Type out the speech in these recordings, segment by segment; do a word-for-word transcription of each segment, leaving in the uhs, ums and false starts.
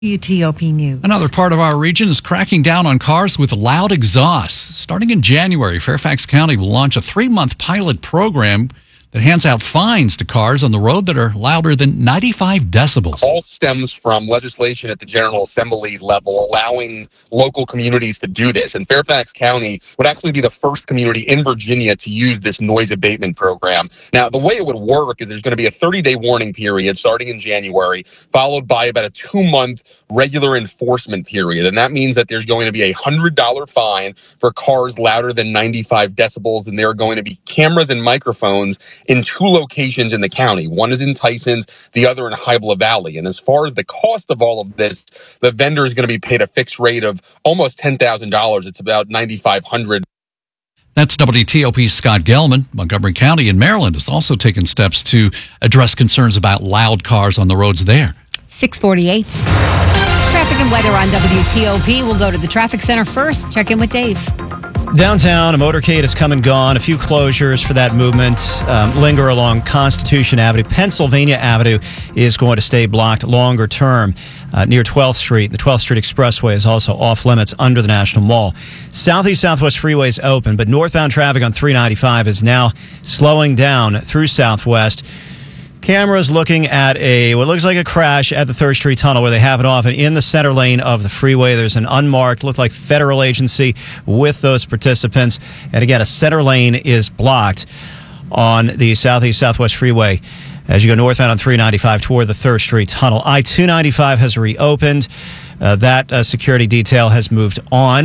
W T O P News. Another part of our region is cracking down on cars with loud exhausts. Starting in January, Fairfax County will launch a three-month pilot program that hands out fines to cars on the road that are louder than ninety-five decibels. All stems from legislation at the General Assembly level allowing local communities to do this. And Fairfax County would actually be the first community in Virginia to use this noise abatement program. Now, the way it would work is there's going to be a thirty-day warning period starting in January, followed by about a two-month regular enforcement period. And that means that there's going to be a one hundred dollars fine for cars louder than ninety-five decibels, and there are going to be cameras and microphones in two locations in the county. One is in Tysons, the other in Hybla Valley. And as far as the cost of all of this, the vendor is going to be paid a fixed rate of almost ten thousand dollars. It's about nine thousand five hundred dollars. That's W T O P's Scott Gelman. Montgomery County in Maryland has also taken steps to address concerns about loud cars on the roads there. six forty-eight. Traffic and weather on W T O P. We'll go to the traffic center first. Check in with Dave. Downtown, a motorcade has come and gone. A few closures for that movement um, linger along Constitution Avenue. Pennsylvania Avenue is going to stay blocked longer term uh, near twelfth Street. The twelfth Street Expressway is also off limits under the National Mall. Southeast Southwest Freeway is open, but northbound traffic on three ninety-five is now slowing down through Southwest. Cameras looking at a what looks like a crash at the third Street Tunnel where they have it off, and in the center lane of the freeway there's an unmarked, looked like federal agency with those participants. And again, a center lane is blocked on the Southeast Southwest Freeway as you go northbound on three ninety-five toward the third Street Tunnel. I two ninety-five has reopened. Uh, that uh, security detail has moved on.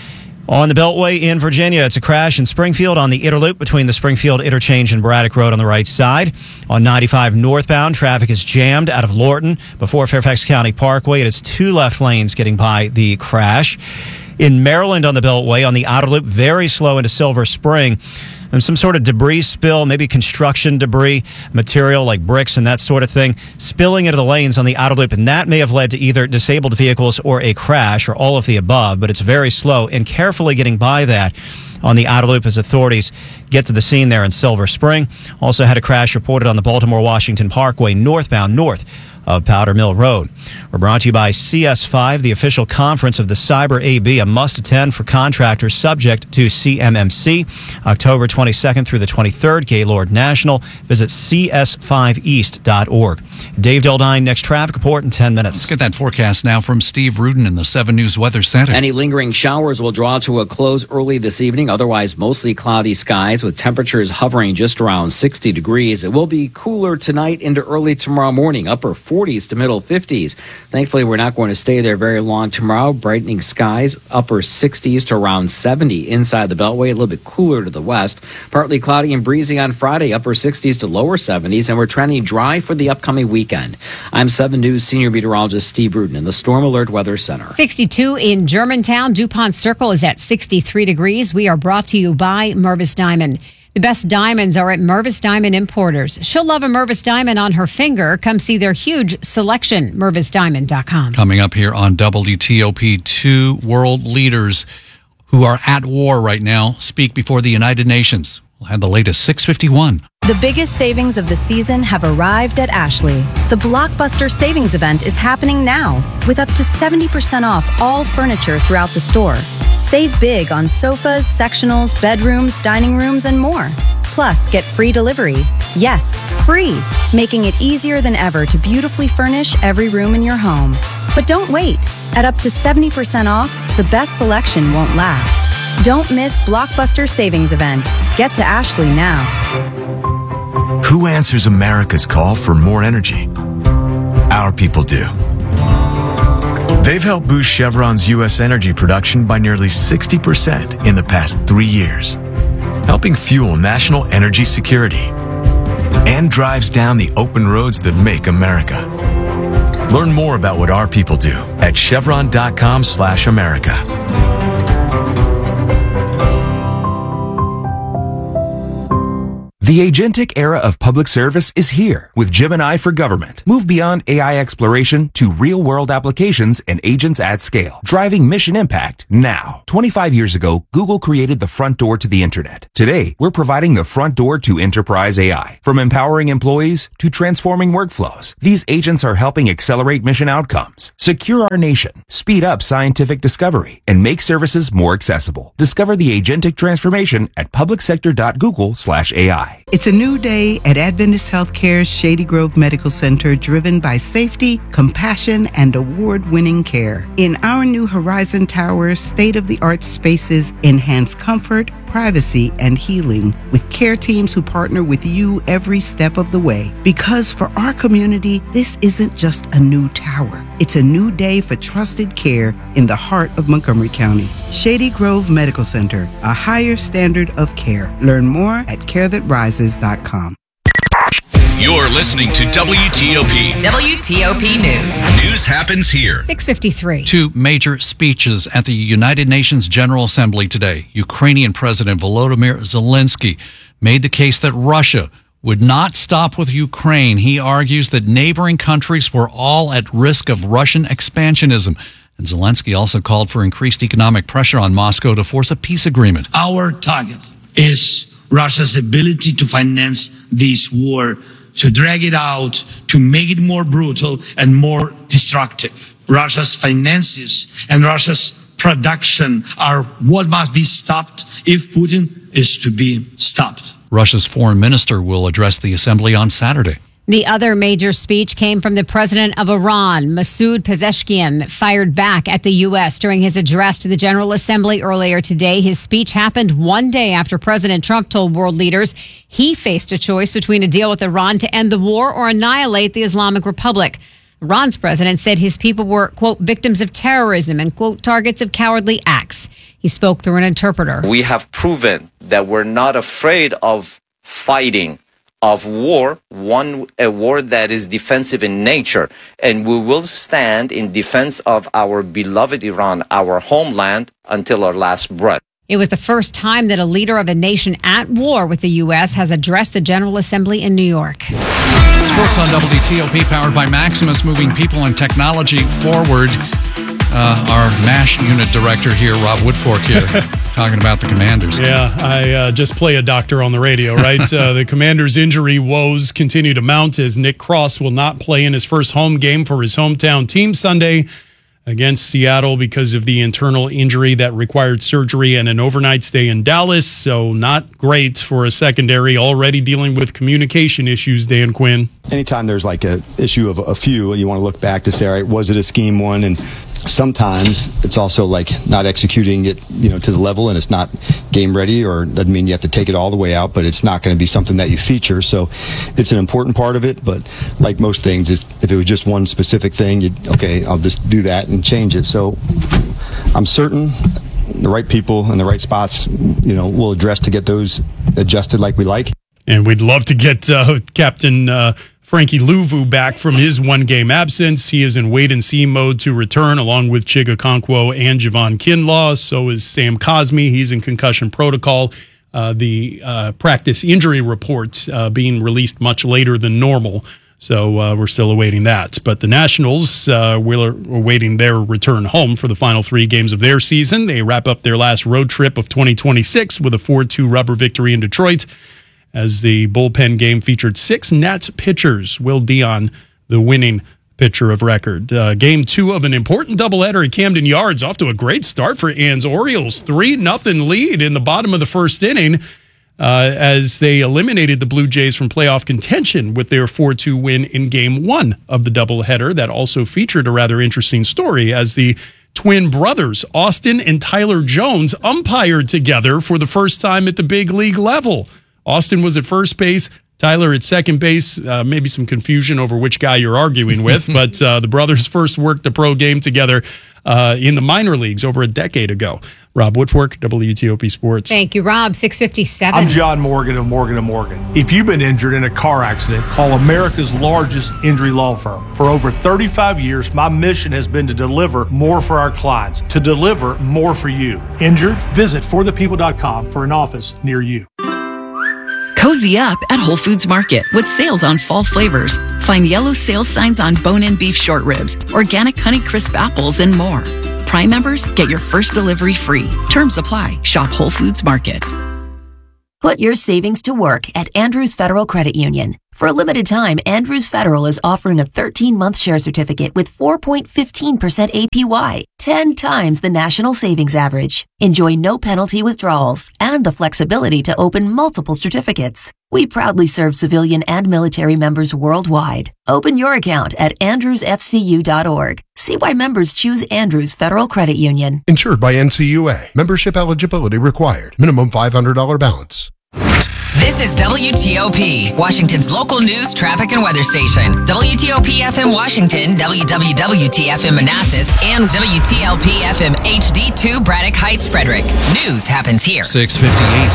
On the Beltway in Virginia, it's a crash in Springfield on the Interloop between the Springfield Interchange and Braddock Road on the right side. On ninety-five northbound, traffic is jammed out of Lorton before Fairfax County Parkway. It is two left lanes getting by the crash. In Maryland on the Beltway, on the outer loop, very slow into Silver Spring. And some sort of debris spill, maybe construction debris, material like bricks and that sort of thing, spilling into the lanes on the outer loop. And that may have led to either disabled vehicles or a crash or all of the above. But it's very slow and carefully getting by that on the outer loop as authorities get to the scene there in Silver Spring. Also had a crash reported on the Baltimore-Washington Parkway northbound north of Powder Mill Road. We're brought to you by C S five, the official conference of the Cyber A B, a must-attend for contractors subject to C M M C. October twenty-second through the twenty-third, Gaylord National. Visit c s five east dot org. Dave Dildine, next traffic report in ten minutes. Let's get that forecast now from Steve Rudin in the seven News Weather Center. Any lingering showers will draw to a close early this evening. Otherwise, mostly cloudy skies with temperatures hovering just around sixty degrees. It will be cooler tonight into early tomorrow morning, upper forties to middle fifties. Thankfully, we're not going to stay there very long tomorrow. Brightening skies, upper sixties to around seventy inside the Beltway, a little bit cooler to the west. Partly cloudy and breezy on Friday, upper sixties to lower seventies, and we're trending dry for the upcoming weekend. I'm seven News senior meteorologist Steve Rudin in the Storm Alert Weather Center. sixty-two in Germantown. DuPont Circle is at sixty-three degrees. We are brought to you by Mervis Diamond. The best diamonds are at Mervis Diamond Importers. She'll love a Mervis Diamond on her finger. Come see their huge selection, mervis diamond dot com. Coming up here on W T O P, two world leaders who are at war right now speak before the United Nations. We'll have the latest six fifty-one. The biggest savings of the season have arrived at Ashley. The Blockbuster Savings Event is happening now with up to seventy percent off all furniture throughout the store. Save big on sofas, sectionals, bedrooms, dining rooms, and more. Plus, get free delivery. Yes, free, making it easier than ever to beautifully furnish every room in your home. But don't wait. At up to seventy percent off, the best selection won't last. Don't miss Blockbuster Savings Event. Get to Ashley now. Who answers America's call for more energy? Our people do. They've helped boost Chevron's U S energy production by nearly sixty percent in the past three years, helping fuel national energy security, and drives down the open roads that make America. Learn more about what our people do at chevron.com slash America. The agentic era of public service is here with Gemini for Government. Move beyond A I exploration to real-world applications and agents at scale, driving mission impact now. twenty-five years ago, Google created the front door to the internet. Today, we're providing the front door to enterprise A I. From empowering employees to transforming workflows, these agents are helping accelerate mission outcomes, secure our nation, speed up scientific discovery, and make services more accessible. Discover the agentic transformation at publicsector.google slash AI. It's a new day at Adventist Healthcare's Shady Grove Medical Center, driven by safety, compassion, and award-winning care. In our new Horizon Tower, state-of-the-art spaces enhance comfort, privacy, and healing with care teams who partner with you every step of the way. Because for our community, this isn't just a new tower. It's a new day for trusted care in the heart of Montgomery County. Shady Grove Medical Center, a higher standard of care. Learn more at care that rises dot com. You're listening to W T O P. W T O P News. News happens here. six fifty-three. Two major speeches at the United Nations General Assembly today. Ukrainian President Volodymyr Zelensky made the case that Russia would not stop with Ukraine. He argues that neighboring countries were all at risk of Russian expansionism. And Zelensky also called for increased economic pressure on Moscow to force a peace agreement. Our target is Russia's ability to finance this war, to drag it out, to make it more brutal and more destructive. Russia's finances and Russia's production are what must be stopped if Putin is to be stopped. Russia's foreign minister will address the assembly on Saturday. The other major speech came from the president of Iran, Masoud Pezeshkian, that fired back at the U S during his address to the General Assembly earlier today. His speech happened one day after President Trump told world leaders he faced a choice between a deal with Iran to end the war or annihilate the Islamic Republic. Iran's president said his people were, quote, victims of terrorism and, quote, targets of cowardly acts. He spoke through an interpreter. We have proven that we're not afraid of fighting, of war, one a war that is defensive in nature, and we will stand in defense of our beloved Iran, our homeland, until our last breath. It was the first time that a leader of a nation at war with the U S has addressed the General Assembly in New York. Sports on W T O P, powered by Maximus, moving people and technology forward. Uh, our MASH unit director here, Rob Woodfork, here, talking about the Commanders. Yeah, I uh, just play a doctor on the radio, right? uh, the Commanders' injury woes continue to mount as Nick Cross will not play in his first home game for his hometown team Sunday against Seattle because of the internal injury that required surgery and an overnight stay in Dallas. So not great for a secondary already dealing with communication issues, Dan Quinn. Anytime there's like a issue of a few, you want to look back to say, all right, was it a scheme one? And sometimes it's also like not executing it, you know, to the level, and it's not game ready, or doesn't mean you have to take it all the way out, but it's not going to be something that you feature. So it's an important part of it, but like most things, it's, if it was just one specific thing, you'd, okay, I'll just do that and change it. So I'm certain the right people in the right spots, you know, will address to get those adjusted like we like. And we'd love to get uh, Captain uh, Frankie Luvu back from his one-game absence. He is in wait-and-see mode to return, along with Chig Okonkwo and Javon Kinlaw. So is Sam Cosme. He's in concussion protocol. Uh, the uh, practice injury report uh, being released much later than normal. So uh, we're still awaiting that. But the Nationals, uh, we're awaiting their return home for the final three games of their season. They wrap up their last road trip of twenty twenty-six with a four two rubber victory in Detroit, as the bullpen game featured six Nats pitchers. Will Dion, the winning pitcher of record. Uh, game two of an important doubleheader at Camden Yards, off to a great start for Ann's Orioles. three nothing lead in the bottom of the first inning uh, as they eliminated the Blue Jays from playoff contention with their four two win in game one of the doubleheader. That also featured a rather interesting story, as the twin brothers, Austin and Tyler Jones, umpired together for the first time at the big league level. Austin was at first base, Tyler at second base. Uh, maybe some confusion over which guy you're arguing with, but uh, the brothers first worked the pro game together uh, in the minor leagues over a decade ago. Rob Woodfork, W T O P Sports. Thank you, Rob. six fifty-seven. I'm John Morgan of Morgan and Morgan. If you've been injured in a car accident, call America's largest injury law firm. For over thirty-five years, my mission has been to deliver more for our clients, to deliver more for you. Injured? Visit for the people dot com for an office near you. Cozy up at Whole Foods Market with sales on fall flavors. Find yellow sales signs on bone-in beef short ribs, organic Honey Crisp apples, and more. Prime members get your first delivery free. Terms apply. Shop Whole Foods Market. Put your savings to work at Andrews Federal Credit Union. For a limited time, Andrews Federal is offering a thirteen-month share certificate with four point one five percent A P Y, ten times the national savings average. Enjoy no penalty withdrawals and the flexibility to open multiple certificates. We proudly serve civilian and military members worldwide. Open your account at andrews f c u dot org. See why members choose Andrews Federal Credit Union. Insured by N C U A. Membership eligibility required. Minimum five hundred dollars balance. This is W T O P, Washington's local news, traffic, and weather station. W T O P F M Washington, W W W T F M Manassas, and W T L P F M H D two Braddock Heights, Frederick. News happens here. six fifty-eight.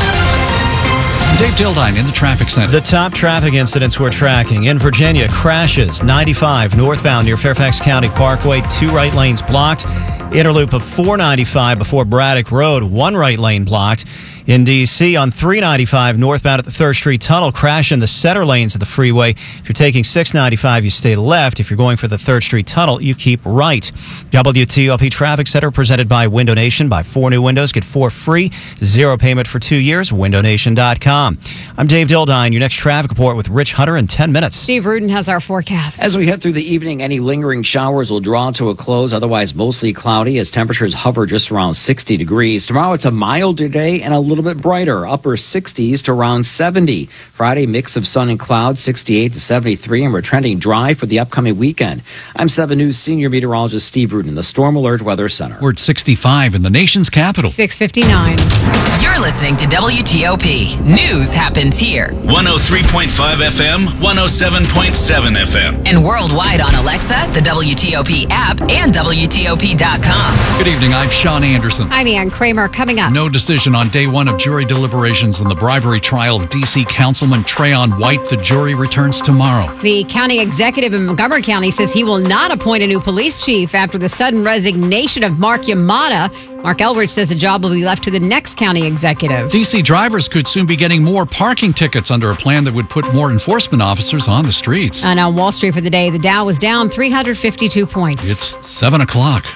Dave Dildine in the traffic center. The top traffic incidents we're tracking. In Virginia, crashes. ninety-five northbound near Fairfax County Parkway. Two right lanes blocked. Interloop of four ninety-five before Braddock Road. One right lane blocked. In D C, on three ninety-five northbound at the third Street Tunnel, crash in the center lanes of the freeway. If you're taking six ninety-five, you stay left. If you're going for the third Street Tunnel, you keep right. W T O P Traffic Center presented by Window Nation. Buy four new windows, get four free. Zero payment for two years. window nation dot com. I'm Dave Dildine. Your next traffic report with Rich Hunter in ten minutes. Steve Rudin has our forecast. As we head through the evening, any lingering showers will draw to a close. Otherwise, mostly cloudy as temperatures hover just around sixty degrees. Tomorrow, it's a milder day and a little bit brighter. Upper sixties to around seventy. Friday, mix of sun and clouds, sixty-eight to seventy-three, and we're trending dry for the upcoming weekend. I'm seven News senior meteorologist Steve Rudin, the Storm Alert Weather Center. We're at sixty-five in the nation's capital. six fifty-nine. You're listening to W T O P. News happens here. one oh three point five F M, one oh seven point seven F M. And worldwide on Alexa, the W T O P app, and W T O P dot com. Good evening. I'm Sean Anderson. I'm Ann Kramer. Coming up. No decision on day one of jury deliberations in the bribery trial of D C Councilman Trayon White. The jury returns tomorrow. The county executive in Montgomery County says he will not appoint a new police chief after the sudden resignation of Mark Yamada. Mark Elrich says the job will be left to the next county executive. D C drivers could soon be getting more parking tickets under a plan that would put more enforcement officers on the streets. And on Wall Street for the day, the Dow was down three hundred fifty-two points. It's seven o'clock.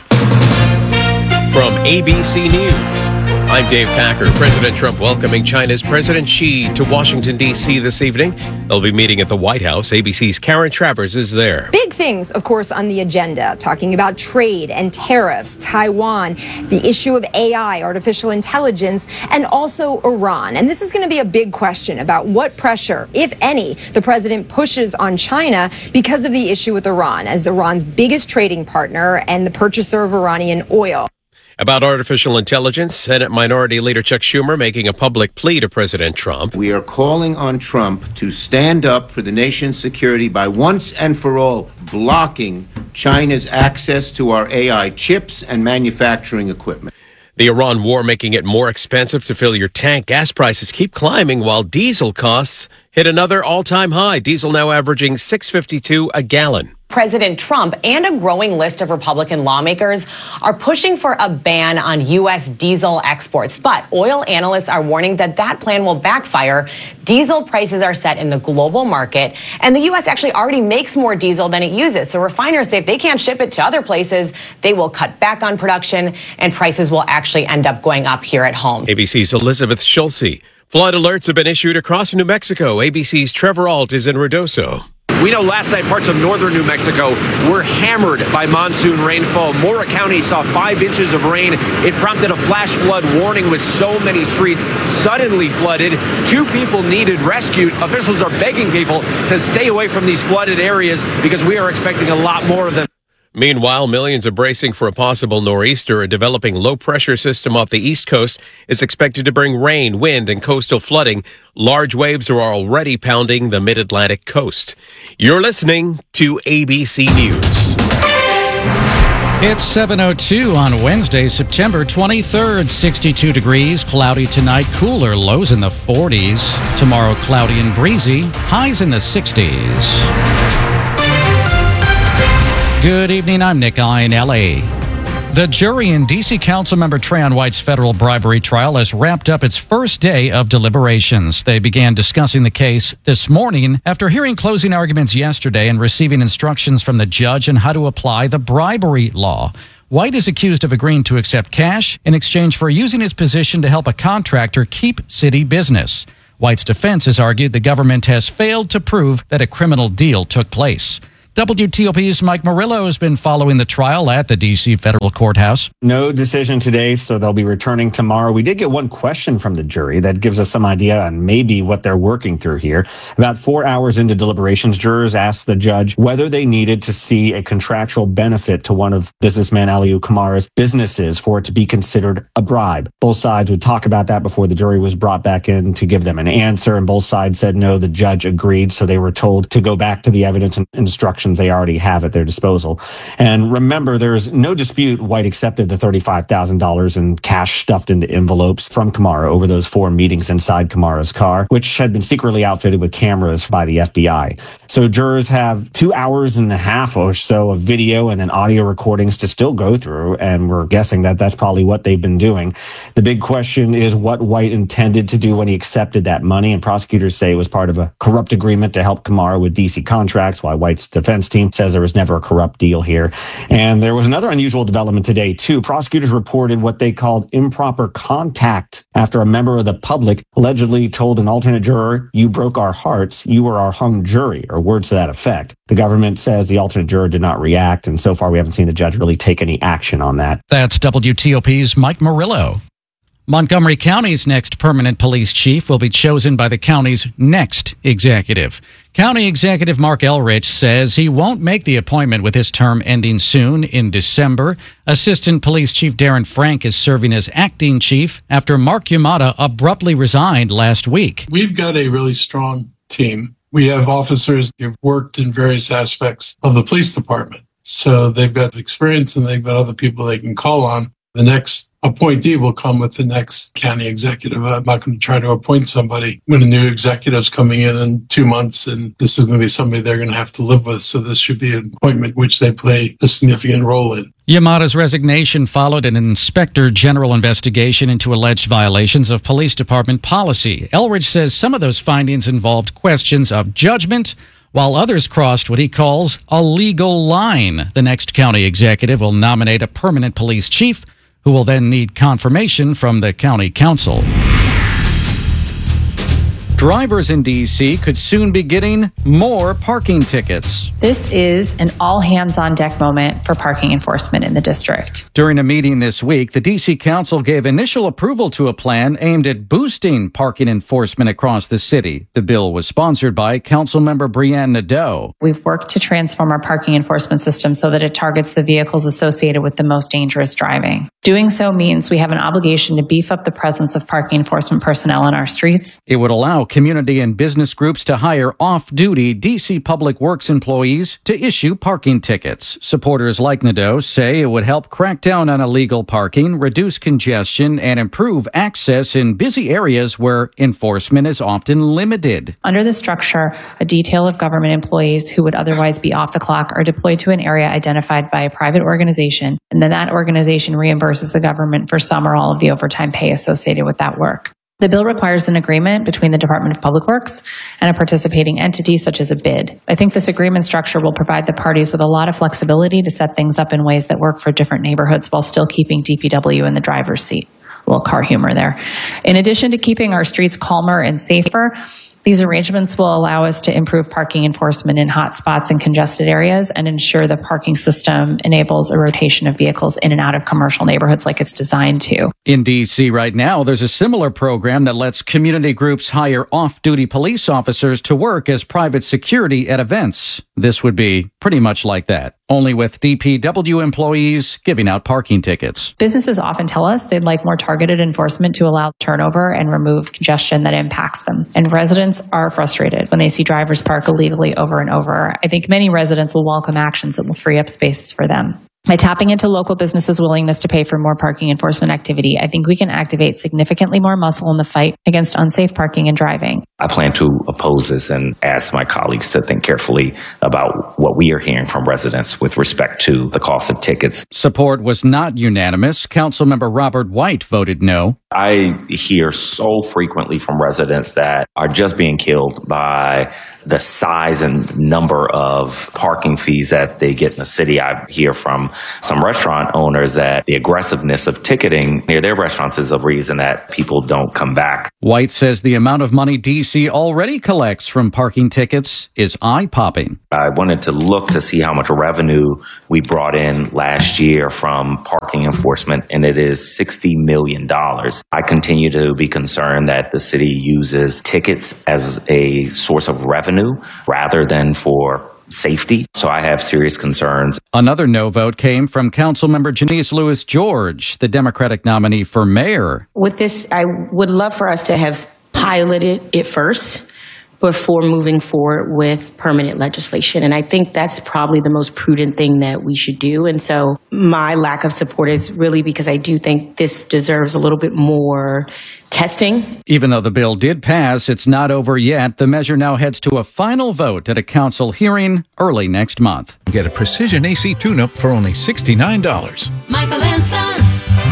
From A B C News, I'm Dave Packer. President Trump welcoming China's President Xi to Washington, D C this evening. They'll be meeting at the White House. A B C's Karen Travers is there. Big things, of course, on the agenda, talking about trade and tariffs, Taiwan, the issue of A I, artificial intelligence, and also Iran. And this is going to be a big question about what pressure, if any, the president pushes on China because of the issue with Iran, as Iran's biggest trading partner and the purchaser of Iranian oil. About artificial intelligence, Senate Minority Leader Chuck Schumer making a public plea to President Trump. We are calling on Trump to stand up for the nation's security by once and for all blocking China's access to our A I chips and manufacturing equipment. The Iran war making it more expensive to fill your tank. Gas prices keep climbing while diesel costs hit another all-time high. Diesel now averaging six fifty-two a gallon. President Trump and a growing list of Republican lawmakers are pushing for a ban on U S diesel exports. But oil analysts are warning that that plan will backfire. Diesel prices are set in the global market, and the U S actually already makes more diesel than it uses. So refiners say if they can't ship it to other places, they will cut back on production, and prices will actually end up going up here at home. A B C's Elizabeth Schulze. Flood alerts have been issued across New Mexico. A B C's Trevor Alt is in Ruidoso. We know last night parts of northern New Mexico were hammered by monsoon rainfall. Mora County saw five inches of rain. It prompted a flash flood warning with so many streets suddenly flooded. Two people needed rescued. Officials are begging people to stay away from these flooded areas because we are expecting a lot more of them. Meanwhile, millions are bracing for a possible nor'easter. A developing low-pressure system off the East Coast is expected to bring rain, wind, and coastal flooding. Large waves are already pounding the mid-Atlantic coast. You're listening to A B C News. It's seven oh two on Wednesday, September twenty-third. sixty-two degrees, cloudy tonight, cooler, lows in the forties. Tomorrow, cloudy and breezy, highs in the sixties. Good evening, I'm Nick Iannelli. The jury in D C Councilmember Trayon White's federal bribery trial has wrapped up its first day of deliberations. They began discussing the case this morning after hearing closing arguments yesterday and receiving instructions from the judge on how to apply the bribery law. White is accused of agreeing to accept cash in exchange for using his position to help a contractor keep city business. White's defense has argued the government has failed to prove that a criminal deal took place. W T O P's Mike Murillo has been following the trial at the D C federal courthouse. No decision today, so they'll be returning tomorrow. We did get one question from the jury that gives us some idea on maybe what they're working through here. About four hours into deliberations, jurors asked the judge whether they needed to see a contractual benefit to one of businessman Aliu Kamara's businesses for it to be considered a bribe. Both sides would talk about that before the jury was brought back in to give them an answer, and both sides said no. The judge agreed, so they were told to go back to the evidence and instructions they already have at their disposal. And remember, there's no dispute White accepted the thirty-five thousand dollars in cash stuffed into envelopes from Kamara over those four meetings inside Kamara's car, which had been secretly outfitted with cameras by the F B I. So jurors have two hours and a half or so of video and then audio recordings to still go through, and we're guessing that that's probably what they've been doing. The big question is what White intended to do when he accepted that money, and prosecutors say it was part of a corrupt agreement to help Kamara with D C contracts, while White's defense team says there was never a corrupt deal here. And there was another unusual development today, too. Prosecutors reported what they called improper contact after a member of the public allegedly told an alternate juror, "You broke our hearts, you were our hung jury," or words to that effect. The government says the alternate juror did not react, and so far we haven't seen the judge really take any action on that. That's W T O P's Mike Murillo. Montgomery County's next permanent police chief will be chosen by the county's next executive. County Executive Mark Elrich says he won't make the appointment with his term ending soon in December. Assistant Police Chief Darren Frank is serving as acting chief after Mark Yamada abruptly resigned last week. We've got a really strong team. We have officers who've worked in various aspects of the police department. So they've got experience and they've got other people they can call on. The next appointee will come with the next county executive. I'm not going to try to appoint somebody when a new executive's coming in in two months, and this is going to be somebody they're going to have to live with. So this should be an appointment which they play a significant role in. Yamada's resignation followed an inspector general investigation into alleged violations of police department policy. Elrich says some of those findings involved questions of judgment, while others crossed what he calls a legal line. The next county executive will nominate a permanent police chief, who will then need confirmation from the county council. Drivers in D C could soon be getting more parking tickets. This is an all-hands-on-deck moment for parking enforcement in the district. During a meeting this week, the D C Council gave initial approval to a plan aimed at boosting parking enforcement across the city. The bill was sponsored by Councilmember Brianne Nadeau. We've worked to transform our parking enforcement system so that it targets the vehicles associated with the most dangerous driving. Doing so means we have an obligation to beef up the presence of parking enforcement personnel on our streets. It would allow community and business groups to hire off-duty D C Public Works employees to issue parking tickets. Supporters like Nadeau say it would help crack down on illegal parking, reduce congestion, and improve access in busy areas where enforcement is often limited. Under the structure, a detail of government employees who would otherwise be off the clock are deployed to an area identified by a private organization, and then that organization reimburses the government for some or all of the overtime pay associated with that work. The bill requires an agreement between the Department of Public Works and a participating entity such as a bid. I think this agreement structure will provide the parties with a lot of flexibility to set things up in ways that work for different neighborhoods while still keeping D P W in the driver's seat. A little car humor there. In addition to keeping our streets calmer and safer, these arrangements will allow us to improve parking enforcement in hot spots and congested areas and ensure the parking system enables a rotation of vehicles in and out of commercial neighborhoods like it's designed to. In D C right now, there's a similar program that lets community groups hire off-duty police officers to work as private security at events. This would be pretty much like that, only with D P W employees giving out parking tickets. Businesses often tell us they'd like more targeted enforcement to allow turnover and remove congestion that impacts them. And residents are frustrated when they see drivers park illegally over and over. I think many residents will welcome actions that will free up spaces for them. By tapping into local businesses' willingness to pay for more parking enforcement activity, I think we can activate significantly more muscle in the fight against unsafe parking and driving. I plan to oppose this and ask my colleagues to think carefully about what we are hearing from residents with respect to the cost of tickets. Support was not unanimous. Councilmember Robert White voted no. I hear so frequently from residents that are just being killed by the size and number of parking fees that they get in the city. I hear from some restaurant owners that the aggressiveness of ticketing near their restaurants is a reason that people don't come back. White says the amount of money D C already collects from parking tickets is eye-popping. I wanted to look to see how much revenue we brought in last year from parking enforcement, and it is sixty million dollars. I continue to be concerned that the city uses tickets as a source of revenue rather than for safety. So I have serious concerns. Another no vote came from Councilmember Janice Lewis George, the Democratic nominee for mayor. With this, I would love for us to have piloted it first before moving forward with permanent legislation. And I think that's probably the most prudent thing that we should do. And so my lack of support is really because I do think this deserves a little bit more testing. Even though the bill did pass, it's not over yet. The measure now heads to a final vote at a council hearing early next month. Get a Precision A C tune-up for only sixty-nine dollars. Michael and Son.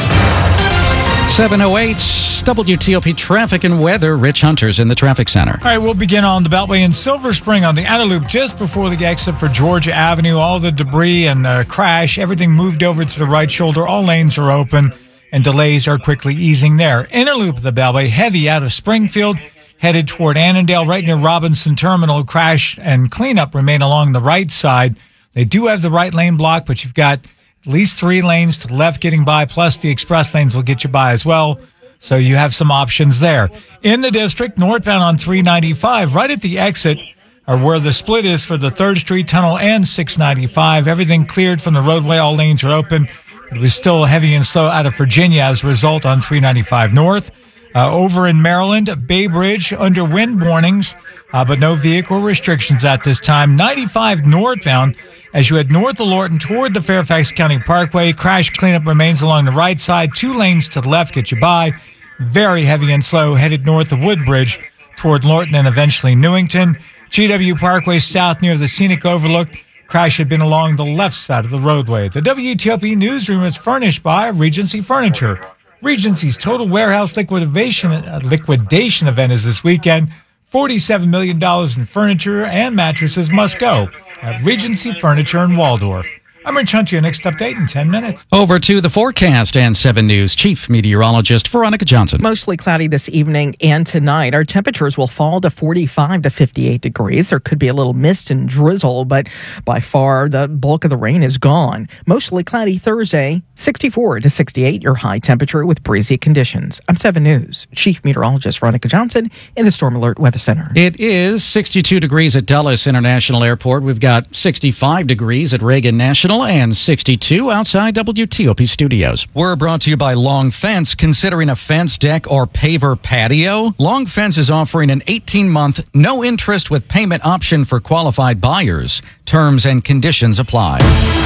seven oh eight W T O P traffic and weather. Rich Hunter's in the traffic center. All right, we'll begin on the Beltway in Silver Spring on the outer loop just before the exit for Georgia Avenue. All the debris and the crash, everything moved over to the right shoulder. All lanes are open and delays are quickly easing there. Inner loop of the Beltway, heavy out of Springfield, headed toward Annandale, right near Robinson Terminal. Crash and cleanup remain along the right side. They do have the right lane blocked, but you've got at least three lanes to the left getting by, plus the express lanes will get you by as well. So you have some options there. In the district, northbound on three ninety-five, right at the exit, or where the split is for the third Street Tunnel and six ninety-five. Everything cleared from the roadway. All lanes are open. It was still heavy and slow out of Virginia as a result on three ninety-five north. Uh, over in Maryland, Bay Bridge under wind warnings, uh, but no vehicle restrictions at this time. ninety-five northbound, as you head north of Lorton toward the Fairfax County Parkway. Crash cleanup remains along the right side. Two lanes to the left get you by. Very heavy and slow headed north of Woodbridge toward Lorton and eventually Newington. G W Parkway south near the Scenic Overlook. Crash had been along the left side of the roadway. The W T O P newsroom is furnished by Regency Furniture. Regency's total warehouse liquidation, uh, liquidation event is this weekend. forty-seven million dollars in furniture and mattresses must go at Regency Furniture in Waldorf. I'm Rich Hunter, your next update in ten minutes. Over to the forecast and seven News Chief Meteorologist Veronica Johnson. Mostly cloudy this evening and tonight. Our temperatures will fall to forty-five to fifty-eight degrees. There could be a little mist and drizzle, but by far the bulk of the rain is gone. Mostly cloudy Thursday, sixty-four to sixty-eight, your high temperature with breezy conditions. I'm seven News Chief Meteorologist Veronica Johnson in the Storm Alert Weather Center. It is sixty-two degrees at Dulles International Airport. We've got sixty-five degrees at Reagan National and sixty-two outside W T O P studios. We're brought to you by Long Fence. Considering a fence, deck, or paver patio? Long Fence is offering an eighteen-month, no-interest with payment option for qualified buyers. Terms and conditions apply.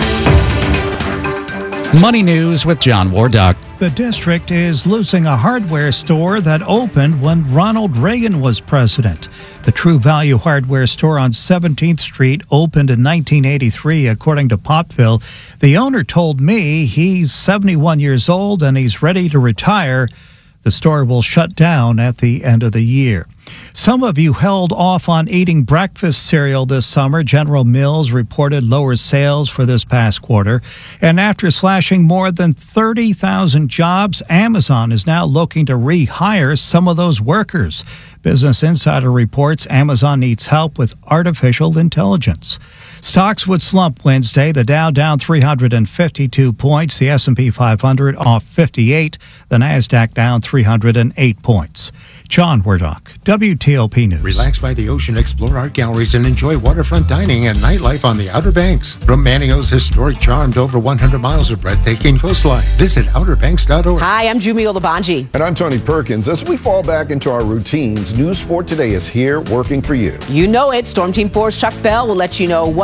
Money News with John Wardock. The district is losing a hardware store that opened when Ronald Reagan was president. The True Value hardware store on seventeenth Street opened in nineteen eighty-three, according to Popville. The owner told me he's seventy-one years old and he's ready to retire. The store will shut down at the end of the year. Some of you held off on eating breakfast cereal this summer. General Mills reported lower sales for this past quarter. And after slashing more than thirty thousand jobs, Amazon is now looking to rehire some of those workers. Business Insider reports Amazon needs help with artificial intelligence. Stocks would slump Wednesday. The Dow down three hundred fifty-two points. The S and P five hundred off fifty-eight. The Nasdaq down three hundred eight points. John Wardock, W T O P News. Relax by the ocean, explore art galleries, and enjoy waterfront dining and nightlife on the Outer Banks. From Manio's historic charm to over one hundred miles of breathtaking coastline, visit outer banks dot org. Hi, I'm Jumio Labanji. And I'm Tony Perkins. As we fall back into our routines, News four Today is here working for you. You know it. Storm Team four's Chuck Bell will let you know what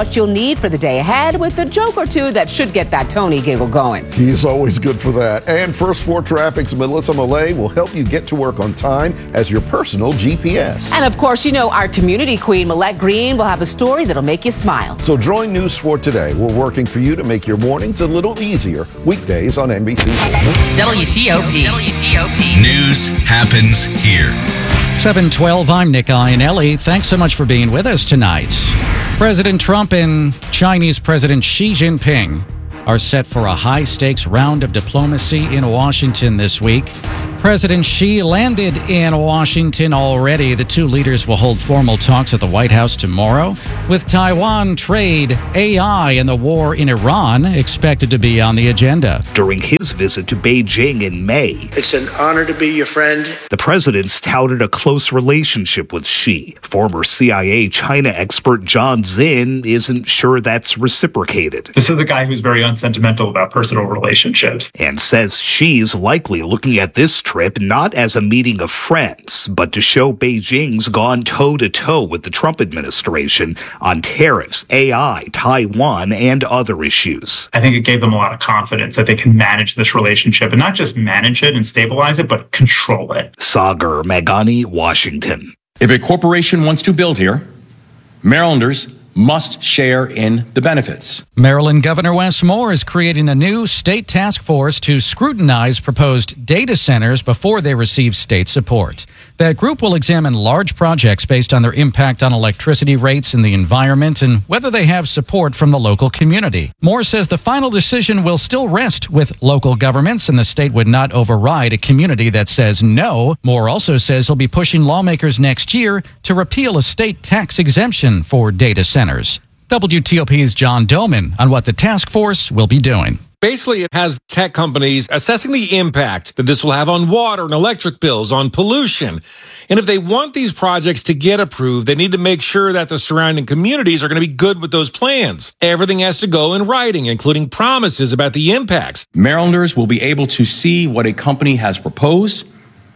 what you'll need for the day ahead with a joke or two that should get that Tony giggle going. He's always good for that. And First four Traffic's Melissa Millay will help you get to work on time as your personal G P S. And of course, you know, our community queen, Millette Green, will have a story that'll make you smile. So join News four Today. We're working for you to make your mornings a little easier. Weekdays on N B C. W T O P. W T O P. News happens here. seven twelve, I'm Nick Iannelli. Thanks so much for being with us tonight. President Trump and Chinese President Xi Jinping are set for a high-stakes round of diplomacy in Washington this week. President Xi landed in Washington already. The two leaders will hold formal talks at the White House tomorrow, with Taiwan, trade, A I, and the war in Iran expected to be on the agenda. During his visit to Beijing in May, it's an honor to be your friend. The president's touted a close relationship with Xi. Former C I A China expert John Zinn isn't sure that's reciprocated. This is the guy who's very unsentimental about personal relationships. And says Xi's likely looking at this trip not as a meeting of friends, but to show Beijing's gone toe-to-toe with the Trump administration on tariffs, A I, Taiwan, and other issues. I think it gave them a lot of confidence that they can manage this relationship, and not just manage it and stabilize it, but control it. Sagar Magani, Washington. If a corporation wants to build here, Marylanders must share in the benefits. Maryland Governor Wes Moore is creating a new state task force to scrutinize proposed data centers before they receive state support. That group will examine large projects based on their impact on electricity rates and the environment and whether they have support from the local community. Moore says the final decision will still rest with local governments and the state would not override a community that says no. Moore also says he'll be pushing lawmakers next year to repeal a state tax exemption for data centers. W T O P's John Doman on what the task force will be doing. Basically, it has tech companies assessing the impact that this will have on water and electric bills, on pollution. And if they want these projects to get approved, they need to make sure that the surrounding communities are going to be good with those plans. Everything has to go in writing, including promises about the impacts. Marylanders will be able to see what a company has proposed,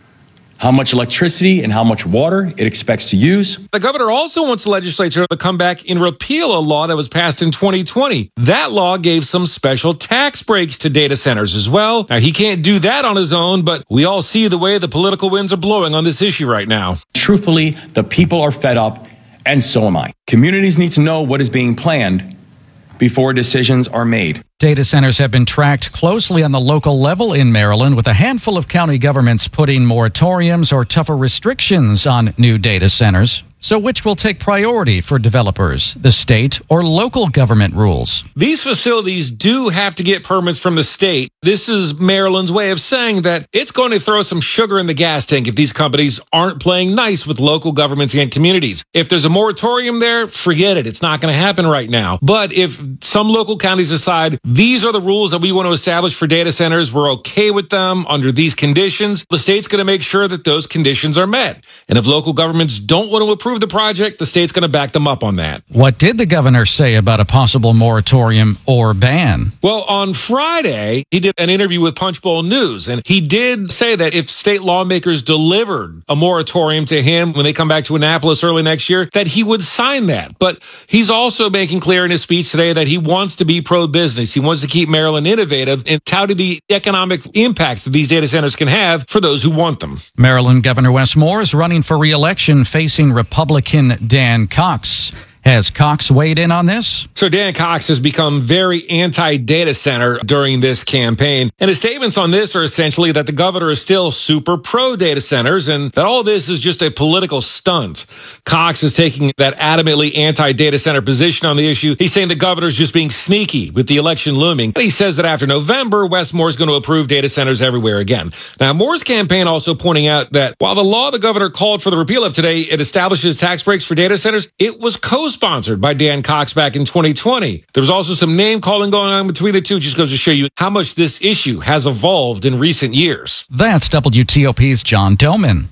how much electricity and how much water it expects to use. The governor also wants the legislature to come back and repeal a law that was passed in twenty twenty. That law gave some special tax breaks to data centers as well. Now, he can't do that on his own, but we all see the way the political winds are blowing on this issue right now. Truthfully, the people are fed up, and so am I. Communities need to know what is being planned before decisions are made. Data centers have been tracked closely on the local level in Maryland, with a handful of county governments putting moratoriums or tougher restrictions on new data centers. So which will take priority for developers, the state or local government rules? These facilities do have to get permits from the state. This is Maryland's way of saying that it's going to throw some sugar in the gas tank if these companies aren't playing nice with local governments and communities. If there's a moratorium there, forget it. It's not going to happen right now. But if some local counties decide these are the rules that we want to establish for data centers, we're okay with them under these conditions, the state's going to make sure that those conditions are met. And if local governments don't want to approve the project, the state's going to back them up on that. What did the governor say about a possible moratorium or ban? Well, on Friday, he did an interview with Punchbowl News, and he did say that if state lawmakers delivered a moratorium to him when they come back to Annapolis early next year, that he would sign that. But he's also making clear in his speech today that he wants to be pro-business. He wants to keep Maryland innovative and touted the economic impact that these data centers can have for those who want them. Maryland Governor Wes Moore is running for re-election, facing Republican Dan Cox. Has Cox weighed in on this? So Dan Cox has become very anti-data center during this campaign. And his statements on this are essentially that the governor is still super pro-data centers and that all this is just a political stunt. Cox is taking that adamantly anti-data center position on the issue. He's saying the governor's just being sneaky with the election looming. But he says that after November, Wes Moore's going to approve data centers everywhere again. Now, Moore's campaign also pointing out that while the law the governor called for the repeal of today, it establishes tax breaks for data centers, it was co sponsored by Dan Cox back in twenty twenty. There was also some name calling going on between the two. Just goes to show you how much this issue has evolved in recent years. That's W T O P's John Doman.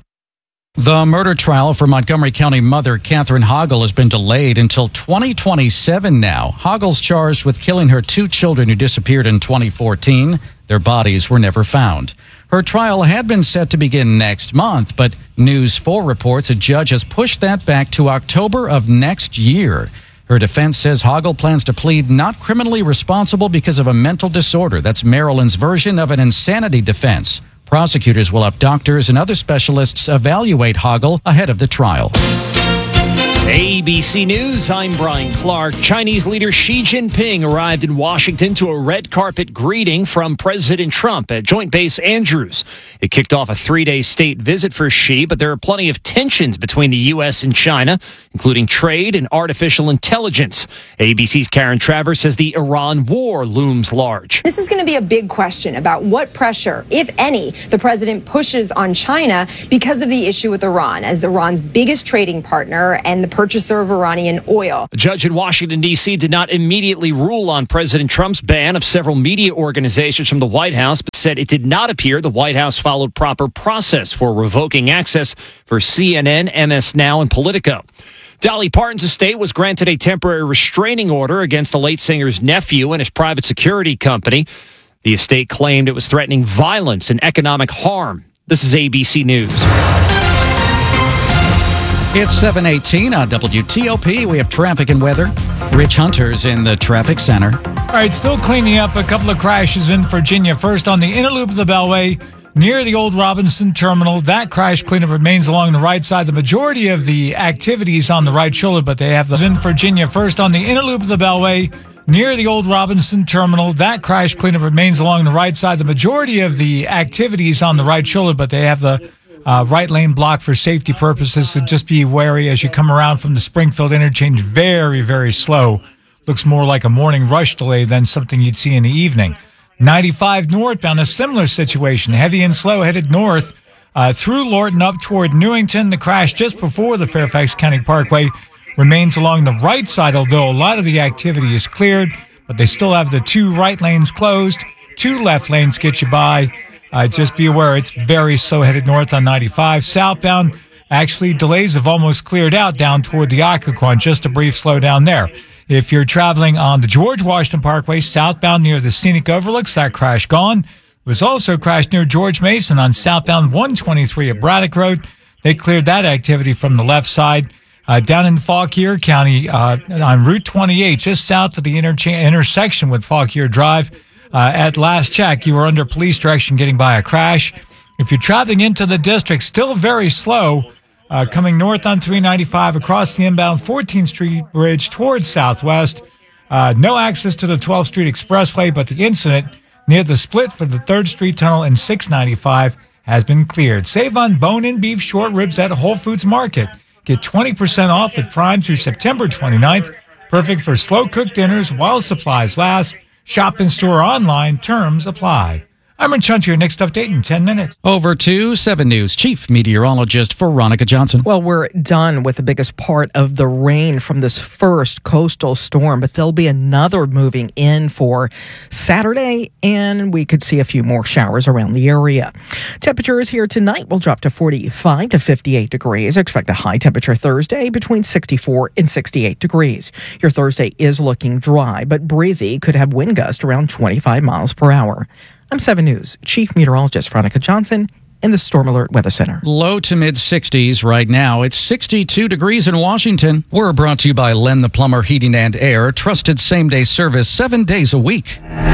The murder trial for Montgomery County mother Catherine Hoggle has been delayed until twenty twenty-seven now. Hoggle's charged with killing her two children who disappeared in twenty fourteen. Their bodies were never found. Her trial had been set to begin next month, but News four reports a judge has pushed that back to October of next year. Her defense says Hoggle plans to plead not criminally responsible because of a mental disorder. That's Maryland's version of an insanity defense. Prosecutors will have doctors and other specialists evaluate Hoggle ahead of the trial. A B C News, I'm Brian Clark. Chinese leader Xi Jinping arrived in Washington to a red carpet greeting from President Trump at Joint Base Andrews. It kicked off a three-day state visit for Xi, but there are plenty of tensions between the U S and China, including trade and artificial intelligence. A B C's Karen Travers says the Iran war looms large. This is going to be a big question about what pressure, if any, the president pushes on China because of the issue with Iran, as Iran's biggest trading partner and the purchaser of Iranian oil. A judge in Washington, D C did not immediately rule on President Trump's ban of several media organizations from the White House, but said it did not appear the White House followed proper process for revoking access for C N N, M S Now, and Politico. Dolly Parton's estate was granted a temporary restraining order against the late singer's nephew and his private security company. The estate claimed it was threatening violence and economic harm. This is A B C News. It's seven eighteen on W T O P. We have traffic and weather. Rich Hunter's in the traffic center. All right, still cleaning up a couple of crashes in Virginia. First on the inner loop of the Beltway near the old Robinson Terminal. That crash cleanup remains along the right side. The majority of the activities on the right shoulder, but they have those in Virginia. First on the inner loop of the Beltway near the old Robinson Terminal. That crash cleanup remains along the right side. The majority of the activities on the right shoulder, but they have the Uh, right lane block for safety purposes, so just be wary as you come around from the Springfield interchange. Very, very slow. Looks more like a morning rush delay than something you'd see in the evening. ninety-five northbound, a similar situation. Heavy and slow headed north uh, through Lorton up toward Newington. The crash just before the Fairfax County Parkway remains along the right side, although a lot of the activity is cleared, but they still have the two right lanes closed. Two left lanes get you by. Uh, just be aware it's very slow headed north on ninety-five. Southbound, actually, delays have almost cleared out down toward the Occoquan. Just a brief slowdown there. If you're traveling on the George Washington Parkway, southbound near the Scenic Overlooks, that crash gone. It was also crashed near George Mason on southbound one twenty-three at Braddock Road. They cleared that activity from the left side. Uh, down in Fauquier County uh, on Route twenty-eight, just south of the intercha- intersection with Fauquier Drive. Uh, at last check, you were under police direction getting by a crash. If you're traveling into the district, still very slow, uh, coming north on three ninety-five across the inbound fourteenth Street Bridge towards Southwest. Uh, no access to the twelfth Street Expressway, but the incident near the split for the third Street Tunnel in six ninety-five has been cleared. Save on bone-in beef short ribs at Whole Foods Market. Get twenty percent off at Prime through September twenty-ninth. Perfect for slow-cooked dinners while supplies last. Shop in store online. Terms apply. I'm Rich Hunter. Your next update in ten minutes. Over to seven News Chief Meteorologist Veronica Johnson. Well, we're done with the biggest part of the rain from this first coastal storm, but there'll be another moving in for Saturday, and we could see a few more showers around the area. Temperatures here tonight will drop to forty-five to fifty-eight degrees. Expect a high temperature Thursday between sixty-four and sixty-eight degrees. Your Thursday is looking dry, but breezy. Could have wind gusts around twenty-five miles per hour. I'm seven News Chief Meteorologist Veronica Johnson in the Storm Alert Weather Center. Low to mid sixties right now. It's sixty-two degrees in Washington. We're brought to you by Len the Plumber Heating and Air. Trusted same-day service seven days a week.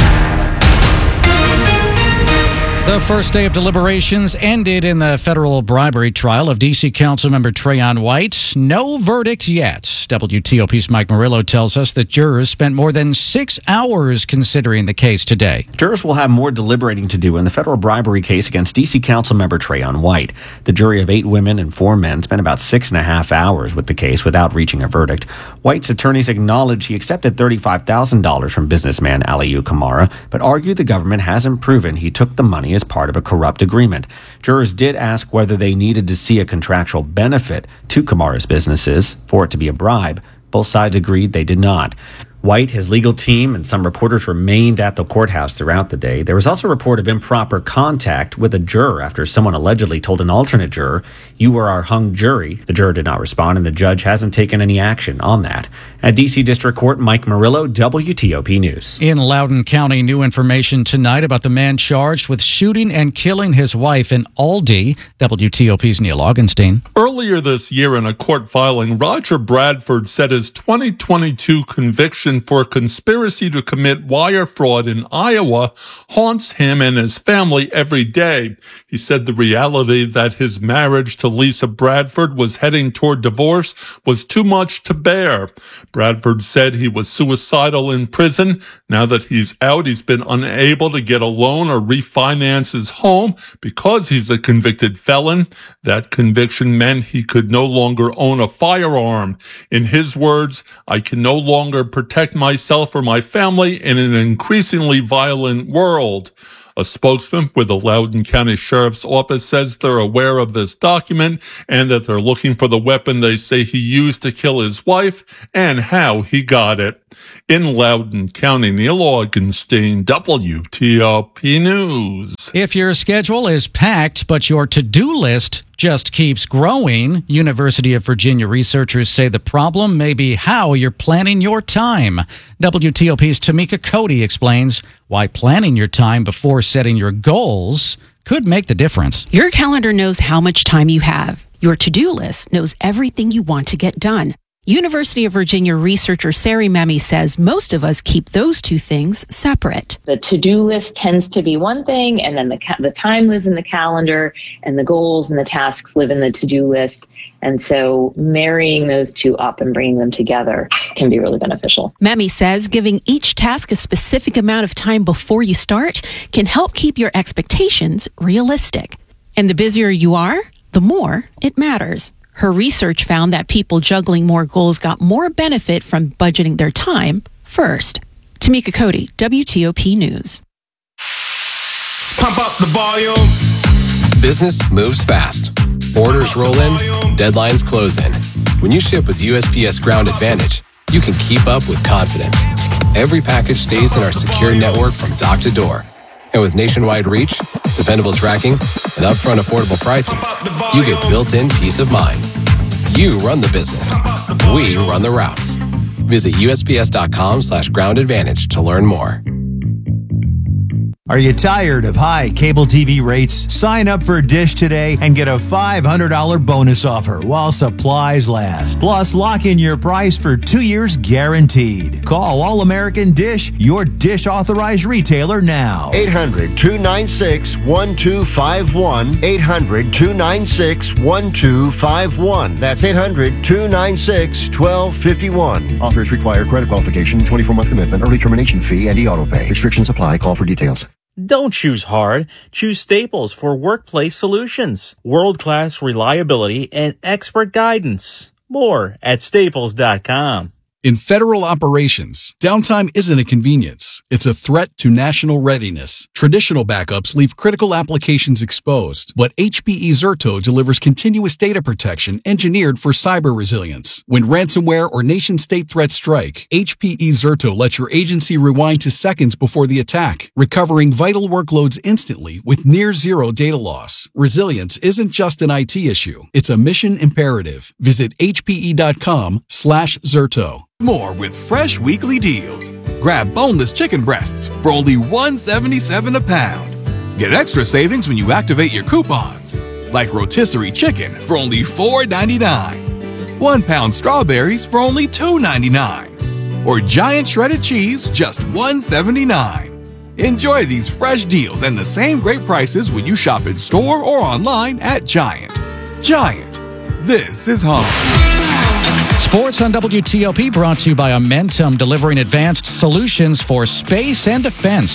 The first day of deliberations ended in the federal bribery trial of D C Councilmember Trayon White. No verdict yet. W T O P's Mike Murillo tells us that jurors spent more than six hours considering the case today. Jurors will have more deliberating to do in the federal bribery case against D C Councilmember Trayon White. The jury of eight women and four men spent about six and a half hours with the case without reaching a verdict. White's attorneys acknowledged he accepted thirty-five thousand dollars from businessman Aliyu Kamara, but argued the government hasn't proven he took the money as part of a corrupt agreement. Jurors did ask whether they needed to see a contractual benefit to Kamara's businesses for it to be a bribe. Both sides agreed they did not. White, his legal team, and some reporters remained at the courthouse throughout the day. There was also a report of improper contact with a juror after someone allegedly told an alternate juror, "You were our hung jury." The juror did not respond, and the judge hasn't taken any action on that. At D C District Court, Mike Murillo, W T O P News. In Loudoun County, new information tonight about the man charged with shooting and killing his wife in Aldie. W T O P's Neil Augenstein. Earlier this year in a court filing, Roger Bradford said his twenty twenty-two conviction for conspiracy to commit wire fraud in Iowa haunts him and his family every day. He said the reality that his marriage to Lisa Bradford was heading toward divorce was too much to bear. Bradford said he was suicidal in prison. Now that he's out, he's been unable to get a loan or refinance his home because he's a convicted felon. That conviction meant he could no longer own a firearm. In his words, "I can no longer protect myself or my family in an increasingly violent world." A spokesman with the Loudoun County Sheriff's Office says they're aware of this document and that they're looking for the weapon they say he used to kill his wife and how he got it. In Loudoun County, Neil Augenstein, W T O P News. If your schedule is packed, but your to-do list just keeps growing, University of Virginia researchers say the problem may be how you're planning your time. W T O P's Tamika Cody explains why planning your time before setting your goals could make the difference. Your calendar knows how much time you have. Your to-do list knows everything you want to get done. University of Virginia researcher Sari Memi says most of us keep those two things separate. The to-do list tends to be one thing, and then the ca- the time lives in the calendar, and the goals and the tasks live in the to-do list. And so marrying those two up and bringing them together can be really beneficial. Memi says giving each task a specific amount of time before you start can help keep your expectations realistic. And the busier you are, the more it matters. Her research found that people juggling more goals got more benefit from budgeting their time first. Tamika Cody, W T O P News. Pump up the volume. Business moves fast. Orders roll in, deadlines close in. When you ship with U S P S Ground Advantage, you can keep up with confidence. Every package stays in our secure network from dock to door. And with nationwide reach, dependable tracking, and upfront affordable pricing, you get built-in peace of mind. You run the business. We run the routes. Visit U S P S dot com slash ground advantage to learn more. Are you tired of high cable T V rates? Sign up for Dish today and get a five hundred dollars bonus offer while supplies last. Plus, lock in your price for two years guaranteed. Call All American Dish, your Dish authorized retailer now. eight hundred, two nine six, one two five one. eight hundred, two nine six, one two five one. That's eight hundred, two nine six, one two five one. Offers require credit qualification, twenty-four month commitment, early termination fee, and e-auto pay. Restrictions apply. Call for details. Don't choose hard. Choose Staples for workplace solutions. World-class reliability and expert guidance. More at staples dot com. In federal operations, downtime isn't a convenience. It's a threat to national readiness. Traditional backups leave critical applications exposed, but H P E Zerto delivers continuous data protection engineered for cyber resilience. When ransomware or nation-state threats strike, H P E Zerto lets your agency rewind to seconds before the attack, recovering vital workloads instantly with near-zero data loss. Resilience isn't just an I T issue. It's a mission imperative. Visit H P E dot com slash Zerto. More with fresh weekly deals. Grab boneless chicken breasts for only one dollar and seventy-seven cents a pound. Get extra savings when you activate your coupons, like rotisserie chicken for only four ninety-nine, one pound strawberries for only two ninety-nine, or giant shredded cheese just one seventy-nine. Enjoy these fresh deals and the same great prices when you shop in store or online at Giant. Giant, this is home. Sports on W T O P brought to you by Amentum, delivering advanced solutions for space and defense.